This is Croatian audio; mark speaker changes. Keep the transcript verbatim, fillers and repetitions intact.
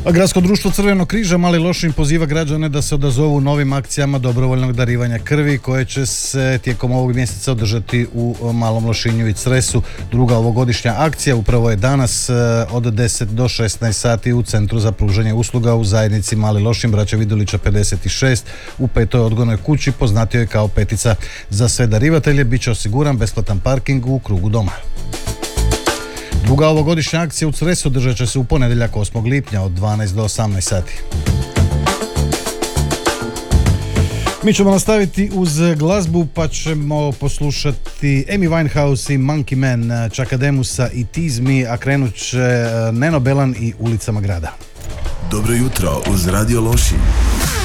Speaker 1: Gradsko društvo Crvenog križa Mali Lošinj poziva građane da se odazovu novim akcijama dobrovoljnog darivanja krvi koje će se tijekom ovog mjeseca održati u Malom Lošinju i Cresu. Druga ovogodišnja akcija upravo je danas od deset do šesnaest sati u Centru za pružanje usluga u zajednici Mali Lošinj Braća Vidulića pedeset šest u petoj odgojnoj kući, poznatijoj kao Petica. Za sve darivatelje bit će osiguran besplatan parking u krugu doma. Druga ovogodišnja akcija u Cresu održat će se u ponedjeljak osmog lipnja od dvanaest do osamnaest sati. Mi ćemo nastaviti uz glazbu pa ćemo poslušati Amy Winehouse i Monkey Man, Chakademusa i Tease Me, a krenut će Neno Belan i Ulicama grada.
Speaker 2: Dobro jutro uz Radio Lošinj.